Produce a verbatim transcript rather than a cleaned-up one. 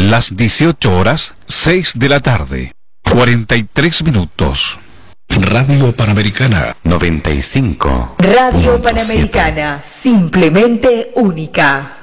Las dieciocho horas, seis de la tarde, cuarenta y tres minutos. Radio Panamericana noventa y cinco. Radio Panamericana, simplemente única.